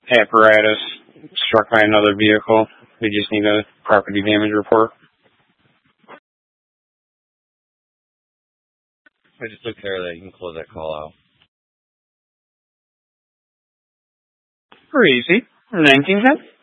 apparatus struck by another vehicle. We just need a property damage report. I just took care of that. You can close that call out. Easy. 1910.